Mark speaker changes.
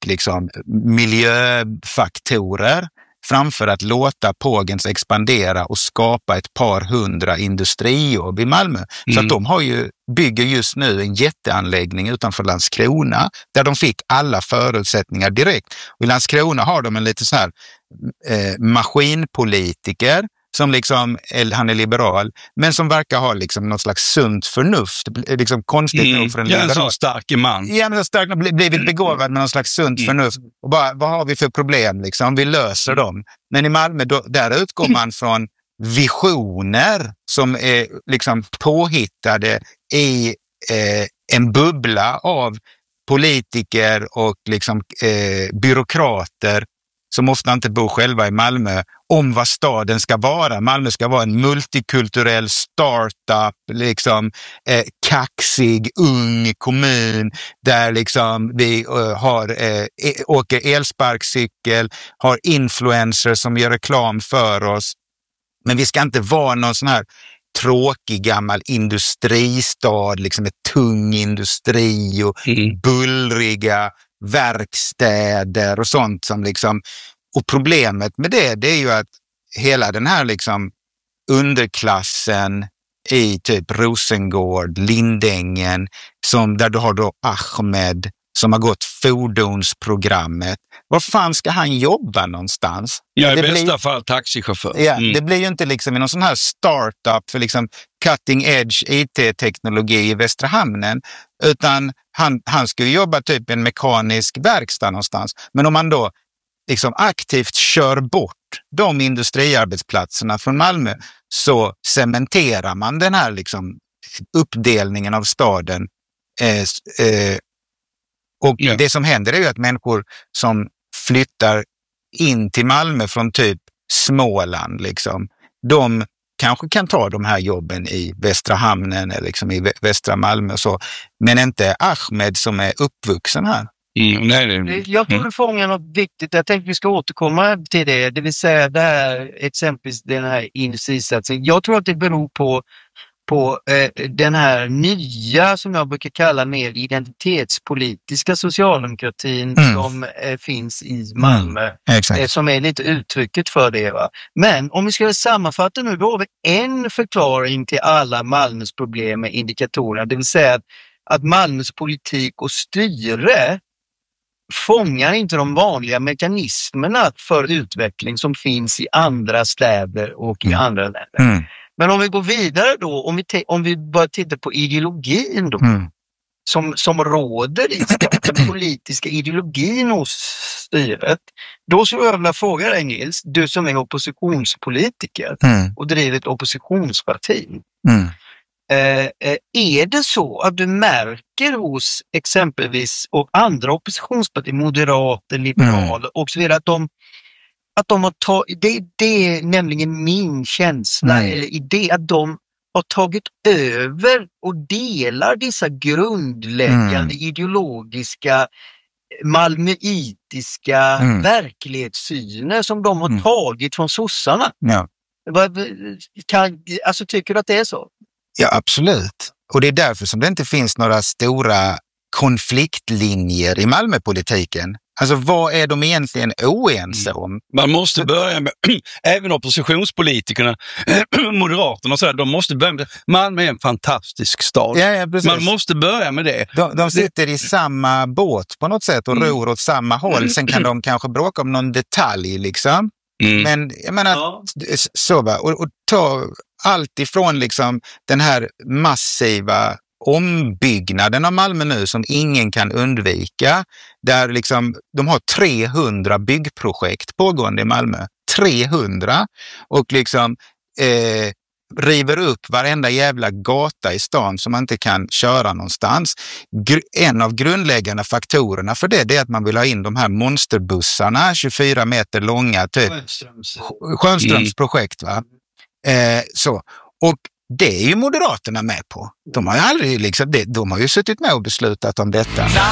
Speaker 1: liksom miljöfaktorer framför att låta Pågens expandera och skapa ett par hundra industrijobb i Malmö. Så att de bygger just nu en jätteanläggning utanför Landskrona där de fick alla förutsättningar direkt. Och i Landskrona har de en lite så här maskinpolitiker som liksom, han är liberal, men som verkar ha liksom något slags sunt förnuft, liksom konstigt nog för en liberal.
Speaker 2: En sån stark man.
Speaker 1: Ja, men så stark, blivit begåvad med någon slags sunt förnuft. Och bara, vad har vi för problem liksom? Vi löser dem. Men i Malmö, där utgår man från visioner som är liksom påhittade i en bubbla av politiker och liksom byråkrater som ofta inte bor själva i Malmö, om vad staden ska vara. Malmö ska vara en multikulturell startup, liksom kaxig, ung kommun där liksom vi åker elsparkcykel, har influencers som gör reklam för oss. Men vi ska inte vara någon sån här tråkig gammal industristad, liksom ett tung industri och bullriga verkstäder och sånt som liksom, och problemet med det är ju att hela den här liksom underklassen i typ Rosengård, Lindängen, där du har då Ahmed som har gått fordonsprogrammet. Var fan ska han jobba någonstans?
Speaker 2: Ja, i bästa fall taxichaufför.
Speaker 1: Ja, det blir ju inte liksom i någon sån här startup för liksom cutting edge IT-teknologi i Västra hamnen, utan han ska ju jobba typ i en mekanisk verkstad någonstans. Men om man då liksom aktivt kör bort de industriarbetsplatserna från Malmö, så cementerar man den här liksom uppdelningen av staden. Det som händer är ju att människor som flyttar in till Malmö från typ Småland, liksom, de kanske kan ta de här jobben i Västra hamnen eller liksom i Västra Malmö och så, men inte Ahmed som är uppvuxen här.
Speaker 3: Jag tror du fångar något viktigt. Jag tänkte vi ska återkomma till det. Det vill säga det här, exempelvis den här industrisatsningen. Jag tror att det beror på den här nya, som jag brukar kalla mer identitetspolitiska socialdemokratin som finns i Malmö. Som är lite uttrycket för det. Va? Men om vi ska sammanfatta nu, då har vi en förklaring till alla Malmös problem med indikatorerna. Det vill säga att Malmös politik och styre fångar inte de vanliga mekanismerna för utveckling som finns i andra städer och i andra länder. Men om vi går vidare då, om vi bara tittar på ideologin då, som råder i den politiska ideologin hos styret, då skulle jag vilja fråga dig, Nils, du som är oppositionspolitiker och driver ett oppositionsparti. Är det så att du märker hos exempelvis och andra oppositionspartier, moderater, liberaler och så vidare, att de har tagit, det är nämligen min känsla, eller idé, att de har tagit över och delar vissa grundläggande ideologiska malmöitiska verklighetssyner som de har tagit från sossarna. Alltså, tycker du att det är så?
Speaker 1: Ja, absolut. Och det är därför som det inte finns några stora konfliktlinjer i Malmöpolitiken. Alltså, vad är de egentligen oense om?
Speaker 2: Man måste börja med, även oppositionspolitikerna, Moderaterna och så där, de måste börja med, Malmö är en fantastisk stad.
Speaker 1: Ja,
Speaker 2: man måste börja med det.
Speaker 1: De sitter i samma båt på något sätt och ror åt samma håll. Sen kan de kanske bråka om någon detalj liksom. Men jag menar, så va. Och ta allt ifrån liksom den här massiva ombyggnaden av Malmö nu som ingen kan undvika, där liksom de har 300 byggprojekt pågående i Malmö. 300 och liksom river upp varenda jävla gata i stan som man inte kan köra någonstans. En av grundläggande faktorerna för det är att man vill ha in de här monsterbussarna, 24 meter långa, typ Sjöströms projekt, va? Så. Och det är ju Moderaterna med på. De har ju aldrig liksom, de har ju suttit med och beslutat om detta.